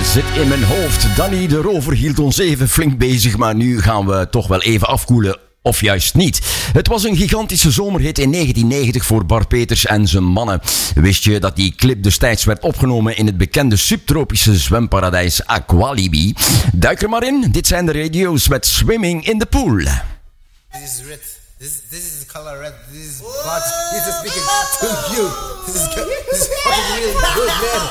zit in mijn hoofd. Danny de Rover hield ons even flink bezig, maar nu gaan we toch wel even afkoelen. Of juist niet. Het was een gigantische zomerhit in 1990 voor Bart Peters en zijn mannen. Wist je dat die clip destijds werd opgenomen in het bekende subtropische zwemparadijs Aqualibi? Duik er maar in. Dit zijn de radio's met Swimming in the Pool. This is red. This is the color red. This is blood. This is speaking to you. This is fucking really good, man.